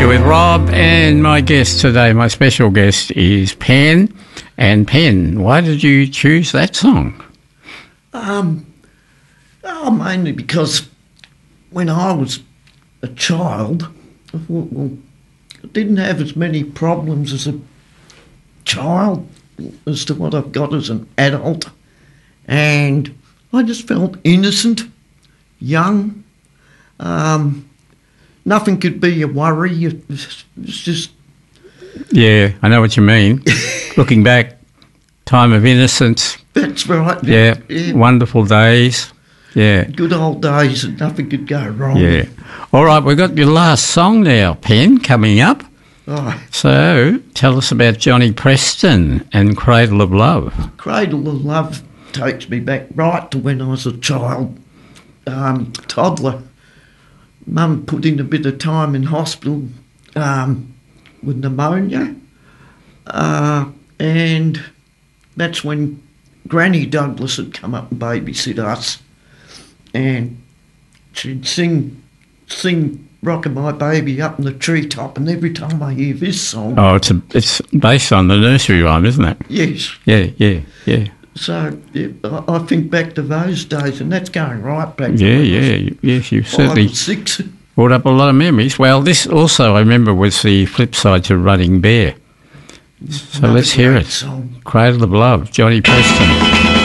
here with Rob, and my guest today, my special guest, is Pen. And Pen, why did you choose that song? Mainly because when I was a child, I thought, well, I didn't have as many problems as a child as to what I've got as an adult. And I just felt innocent, young. Nothing could be a worry. It's just... Yeah, I know what you mean. Looking back, time of innocence. That's right. Yeah, wonderful days. Yeah. Good old days and nothing could go wrong. Yeah. All right, we've got your last song now, Pen, coming up. Oh. So tell us about Johnny Preston and Cradle of Love. Cradle of Love takes me back right to when I was a child, toddler. Mum put in a bit of time in hospital with pneumonia, and that's when Granny Douglas had come up and babysit us, and she'd sing Rockin' My Baby Up in the Treetop, and every time I hear this song... Oh, it's based on the nursery rhyme, isn't it? Yes. Yeah. So I think back to those days, and that's going right back. Yes, you certainly 5 or 6. brought up a lot of memories. Well, this also, I remember, was the flip side to Running Bear. So let's hear it. Song. Cradle of Love, Johnny Preston.